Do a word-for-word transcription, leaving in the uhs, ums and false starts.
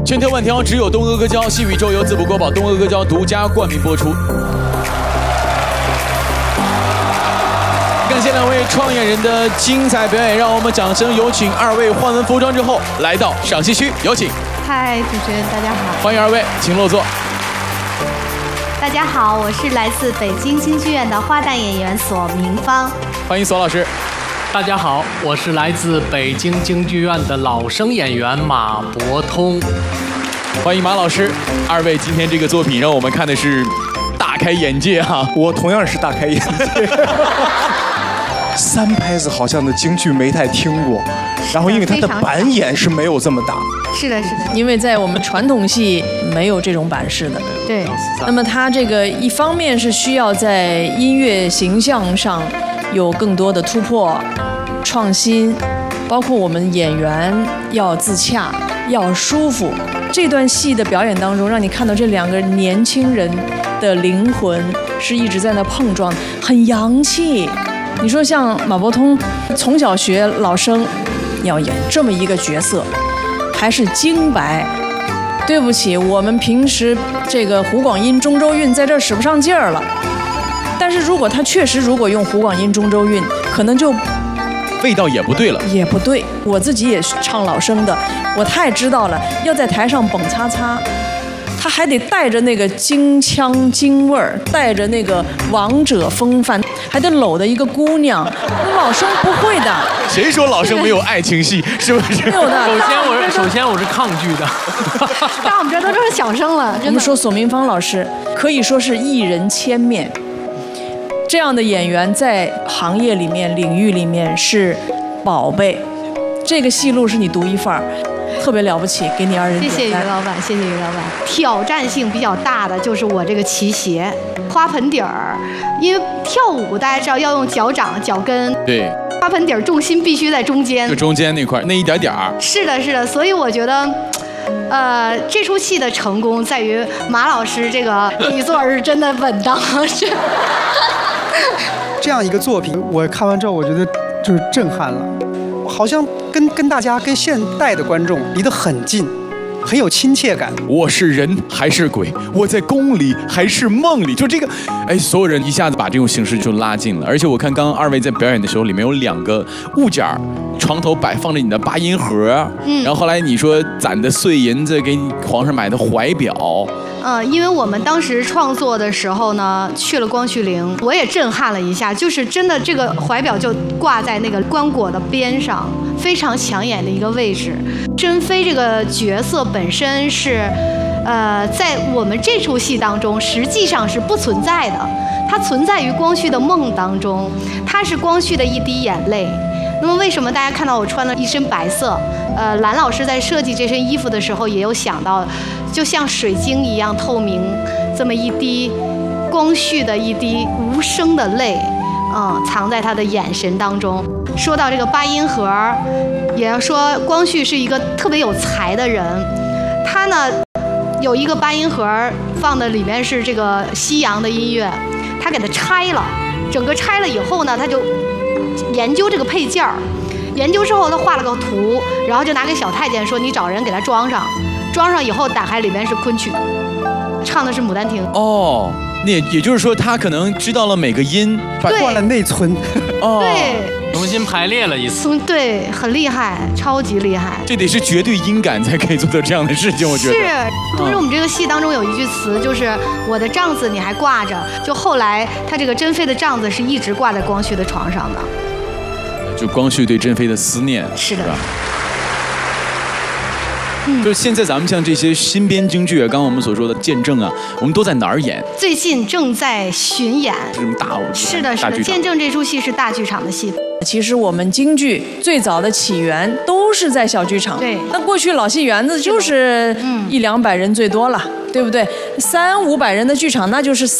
千挑万挑，只有东阿阿胶，细宇宙由自补国宝东阿阿胶独家冠名播出。感谢两位创业人的精彩表演，让我们掌声有请二位换完服装之后来到赏析区，有请。 嗨，主持人大家好， 欢迎二位，请落座。 大家好，我是来自北京京剧院的花旦演员索明芳。 欢迎索老师。 大家好，我是来自北京京剧院的老生演员马伯通。 欢迎马老师。二位今天这个作品让我们看的是大开眼界哈、啊， 我同样是大开眼界。三拍子好像的京剧没太听过，然后因为它的板眼是没有这么大。 是的，是的， 因为在我们传统戏没有这种版式的。 对。 那么它这个一方面是需要在音乐形象上有更多的突破、创新，包括我们演员要自洽、要舒服。这段戏的表演当中，让你看到这两个年轻人的灵魂是一直在那碰撞，很洋气。你说像马伯通从小学老生，要演这么一个角色，还是京白。对不起，我们平时这个胡广音、中州韵在这儿使不上劲儿了。但是如果他确实如果用胡广音、中州韵，可能就味道也不对了， 也不对。我自己也唱老生的，我太知道了，要在台上蹦擦擦。他还得带着那个京腔京味儿，带着那个王者风范，还得搂着一个姑娘。老生不会的。 谁说老生没有爱情戏？是不是？ 没有的。 首先我是首先我是抗拒的。 到我们这都是小生了。 我们说索明芳老师可以说是艺人千面，这样的演员在行业里面、领域里面是宝贝。这个戏路是你独一份儿。特别了不起，给你二人谢谢于老板，谢谢于老板。挑战性比较大的就是我这个旗鞋、花盆底儿，因为跳舞大家知道要用脚掌、脚跟， 对， 花盆底儿重心必须在中间， 就中间那块那一点点儿。 是的，是的，所以我觉得。呃，这出戏的成功在于马老师这个底座是真的稳当，是。 这样一个作品，我看完之后，我觉得就是震撼了。好像跟跟大家跟现代的观众离得很近，很有亲切感。 我是人还是鬼？我在宫里还是梦里？就这个，哎，所有人一下子把这种形式就拉近了。而且我看刚刚二位在表演的时候，里面有两个物件儿，床头摆放着你的八音盒，嗯，然后后来你说攒的碎银子给皇上买的怀表。 嗯，因为我们当时创作的时候呢，去了光绪陵，我也震撼了一下，就是真的这个怀表就挂在那个棺椁的边上，非常抢眼的一个位置。珍妃这个角色本身是，呃，在我们这出戏当中实际上是不存在的，它存在于光绪的梦当中，它是光绪的一滴眼泪。那么为什么大家看到我穿了一身白色？呃，蓝老师在设计这身衣服的时候也有想到，就像水晶一样透明，这么一滴光绪的一滴无声的泪，嗯，藏在他的眼神当中。说到这个八音盒，也要说光绪是一个特别有才的人，他呢有一个八音盒放的里面是这个西洋的音乐，他给它拆了，整个拆了以后呢，他就研究这个配件儿，研究之后他画了个图，然后就拿给小太监说：“你找人给他装上，装上以后打开里面是昆曲，唱的是《牡丹亭》。” 哦，那也也就是说他可能知道了每个音， 灌了内存。 哦， 对， 重新排列了一次。 对，很厉害，超级厉害。 这得是绝对音感才可以做到这样的事情，我觉得。 是，同时我们这个戏当中有一句词，就是我的帐子你还挂着。就后来他这个珍妃的帐子是一直挂在光绪的床上的。 就光绪对珍妃的思念。 是的。 是吧？就现在咱们像这些新编京剧啊，刚刚我们所说的见证啊，我们都在哪儿演？ 最近正在巡演。 这种大舞台。 是的，是的，见证这出戏是大剧场的戏。 其实我们京剧最早的起源都是在小剧场。 对。 那过去老戏园子就是一两百人最多了，对不对？三五百人的剧场那就是。